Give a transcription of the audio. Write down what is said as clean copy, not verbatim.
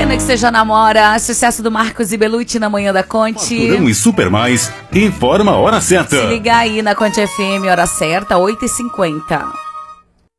Pena que você já namora. Sucesso do Marcos e Belucci na manhã da Conte. Faturão e Super Mais informa a hora certa. Se liga aí na Conte FM, hora certa, 8h50.